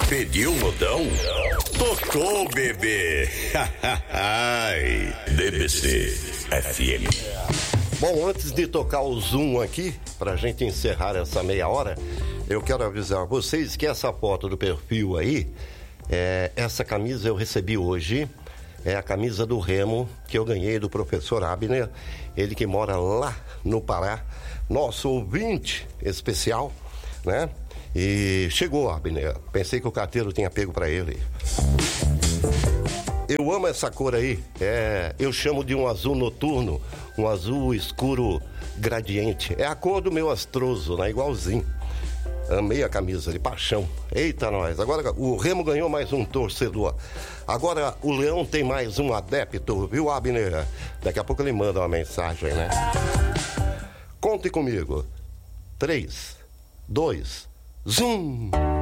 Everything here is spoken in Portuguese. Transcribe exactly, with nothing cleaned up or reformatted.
Pediu modão? Tocou, bebê. D B C F M. Bom, antes de tocar o Zoom aqui, pra gente encerrar essa meia hora, eu quero avisar vocês que essa foto do perfil aí, é, essa camisa eu recebi hoje, é a camisa do Remo que eu ganhei do professor Abner, ele que mora lá no Pará, nosso ouvinte especial, né? E chegou, Abner, pensei que o carteiro tinha pego pra ele. Eu amo essa cor aí, é, eu chamo de um azul noturno, um azul escuro gradiente. É a cor do meu astroso, né? Igualzinho. Amei a camisa de paixão. Eita, nós. Agora o Remo ganhou mais um torcedor. Agora o Leão tem mais um adepto, viu, Abner? Daqui a pouco ele manda uma mensagem, né? Conte comigo. Três, dois, zoom!